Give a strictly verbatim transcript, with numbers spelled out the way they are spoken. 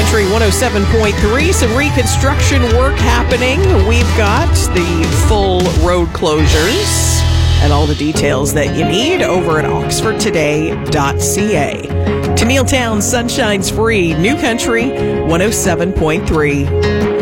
Country one oh seven point three. Some reconstruction work happening. We've got the full road closures and all the details that you need over at oxford today dot c a. To Neiltown, sunshine's free. New Country one oh seven point three.